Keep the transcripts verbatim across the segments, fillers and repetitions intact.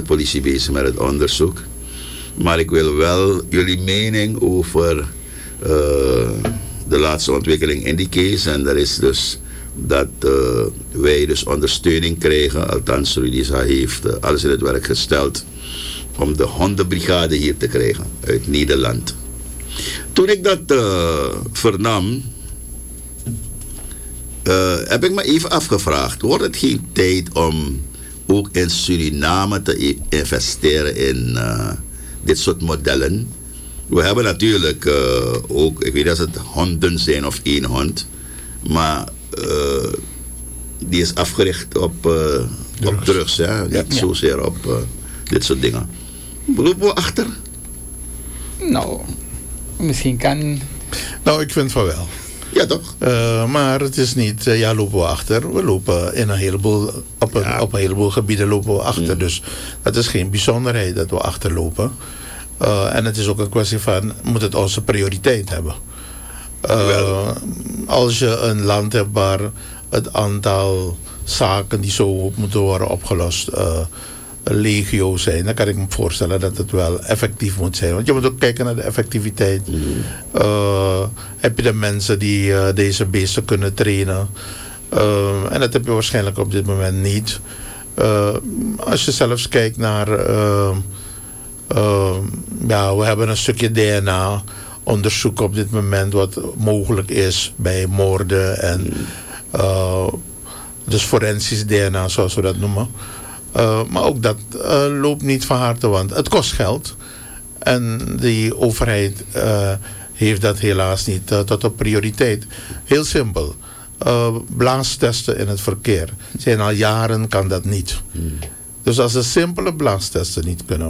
politie bezig met het onderzoek. Maar ik wil wel jullie mening over uh, de laatste ontwikkeling in die case. En dat is dus dat uh, wij dus ondersteuning krijgen. Althans, Rudisa heeft uh, alles in het werk gesteld om de hondenbrigade hier te krijgen uit Nederland. Toen ik dat uh, vernam, uh, heb ik me even afgevraagd, wordt het geen tijd om ook in Suriname te investeren in uh, dit soort modellen? We hebben natuurlijk uh, ook, ik weet niet of het honden zijn of één hond, maar uh, die is afgericht op, uh, drugs. op drugs, hè? Niet ja. zozeer op uh, dit soort dingen. Lopen we achter? Nou, misschien kan... Nou, ik vind van wel. Ja, toch? Uh, maar het is niet, uh, ja, lopen we achter. We lopen in een heleboel, op een, ja. op een heleboel gebieden lopen we achter. Mm. Dus dat is geen bijzonderheid dat we achterlopen. Uh, en het is ook een kwestie van, moet het onze prioriteit hebben? Uh, als je een land hebt waar het aantal zaken die zo moeten worden opgelost uh, legio zijn, dan kan ik me voorstellen dat het wel effectief moet zijn. Want je moet ook kijken naar de effectiviteit. Mm. Uh, heb je de mensen die uh, deze beesten kunnen trainen? Uh, en dat heb je waarschijnlijk op dit moment niet. Uh, als je zelfs kijkt naar... Uh, uh, ja, we hebben een stukje D N A onderzoek op dit moment wat mogelijk is bij moorden en uh, dus forensisch D N A zoals we dat noemen. Uh, maar ook dat uh, loopt niet van harte, want het kost geld. En die overheid uh, heeft dat helaas niet uh, tot op prioriteit. Heel simpel. Uh, blaastesten in het verkeer. Zijn al jaren kan dat niet. Hmm. Dus als de simpele blaastesten niet kunnen,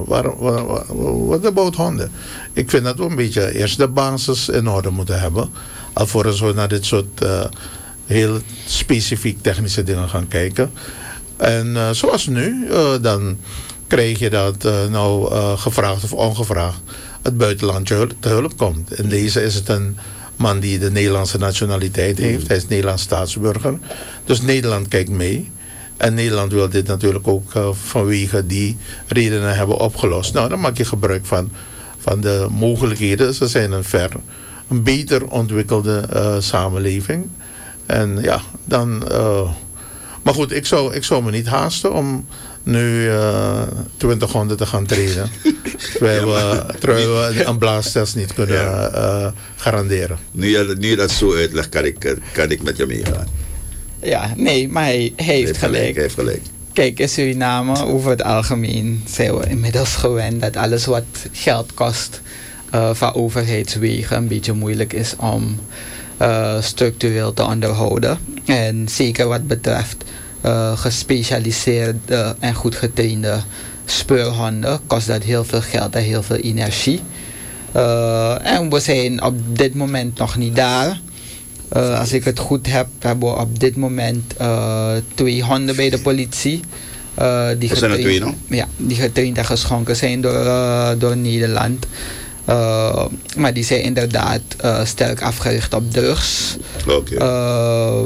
wat about honden? Ik vind dat we een beetje eerst de basis in orde moeten hebben. Alvorens we naar dit soort uh, heel specifiek technische dingen gaan kijken. En uh, zoals nu, uh, dan krijg je dat uh, nou uh, gevraagd of ongevraagd het buitenland te hulp komt. In deze is het een man die de Nederlandse nationaliteit heeft. Hij is Nederlands staatsburger. Dus Nederland kijkt mee. En Nederland wil dit natuurlijk ook uh, vanwege die redenen hebben opgelost. Nou, dan maak je gebruik van, van de mogelijkheden. Ze zijn een ver, een beter ontwikkelde uh, samenleving. En ja, dan... Uh, maar goed, ik zou, ik zou me niet haasten om nu uh, twintig honden te gaan trainen. terwijl, we, terwijl we een blaastest niet kunnen ja. uh, garanderen. Nu je, nu je dat zo uitlegt, kan ik, kan ik met je meegaan. Ja, nee, maar hij, hij heeft, heeft gelijk. gelijk. Hij heeft gelijk. Kijk, in Suriname over het algemeen zijn we inmiddels gewend dat alles wat geld kost uh, van overheidswegen een beetje moeilijk is om uh, structureel te onderhouden. En zeker wat betreft uh, gespecialiseerde en goed getrainde speurhonden kost dat heel veel geld en heel veel energie. Uh, en we zijn op dit moment nog niet daar. Uh, als ik het goed heb, hebben we op dit moment uh, twee honden bij de politie. Uh, die er zijn er twee nog? Ja, die getraind en geschonken zijn door, uh, door Nederland. Uh, maar die zijn inderdaad uh, sterk afgericht op drugs. Okay. Uh,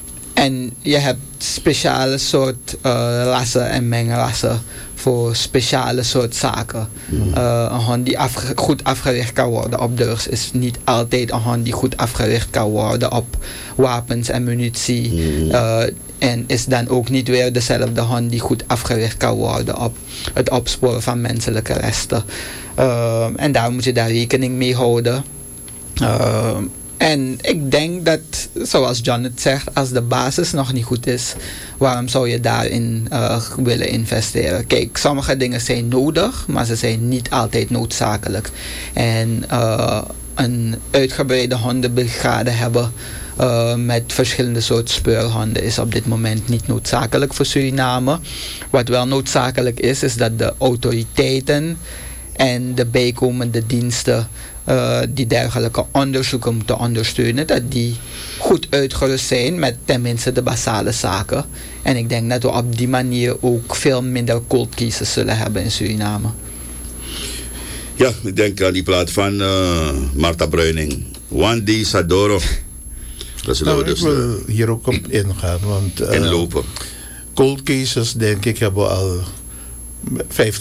en je hebt speciale soort uh, rassen en mengrassen voor speciale soort zaken. Mm. Uh, een hond die afge- goed afgericht kan worden op drugs is niet altijd een hond die goed afgericht kan worden op wapens en munitie. Mm. Uh, en is dan ook niet weer dezelfde hond die goed afgericht kan worden op het opsporen van menselijke resten. Uh, en daar moet je daar rekening mee houden. Uh, En ik denk dat, zoals John het zegt, als de basis nog niet goed is, waarom zou je daarin uh, willen investeren? Kijk, sommige dingen zijn nodig, maar ze zijn niet altijd noodzakelijk. En uh, een uitgebreide hondenbrigade hebben uh, met verschillende soorten speurhonden is op dit moment niet noodzakelijk voor Suriname. Wat wel noodzakelijk is, is dat de autoriteiten en de bijkomende diensten Uh, die dergelijke onderzoeken moeten ondersteunen, dat die goed uitgerust zijn met tenminste de basale zaken. En ik denk dat we op die manier ook veel minder cold cases zullen hebben in Suriname. Ja, ik denk aan die plaat van uh, Marta Bruining. One Day Sadoro. Dat is nou, dus, ik wil hier ook op ingaan. Want, uh, inlopen. Cold cases, denk ik, hebben we al vijftien